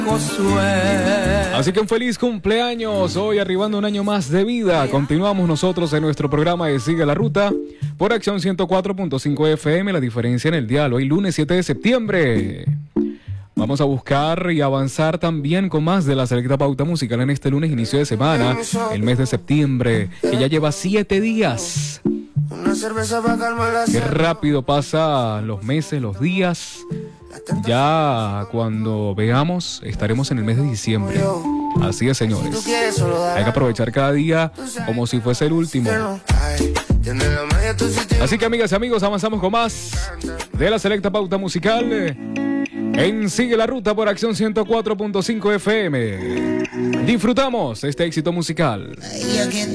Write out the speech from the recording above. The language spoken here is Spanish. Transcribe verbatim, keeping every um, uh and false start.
Así que un feliz cumpleaños, hoy arribando un año más de vida. Continuamos nosotros en nuestro programa de Sigue la Ruta por Acción ciento cuatro punto cinco F M, la diferencia en el dial. Hoy lunes siete de septiembre. Vamos a buscar y avanzar también con más de la selecta pauta musical en este lunes, inicio de semana, el mes de septiembre, que ya lleva siete días. Qué rápido pasan los meses, los días. Ya cuando veamos estaremos en el mes de diciembre. Así es, señores. Hay que aprovechar cada día como si fuese el último. Así que, amigas y amigos, avanzamos con más de la selecta pauta musical en Sigue la Ruta por Acción ciento cuatro punto cinco F M. Disfrutamos este éxito musical.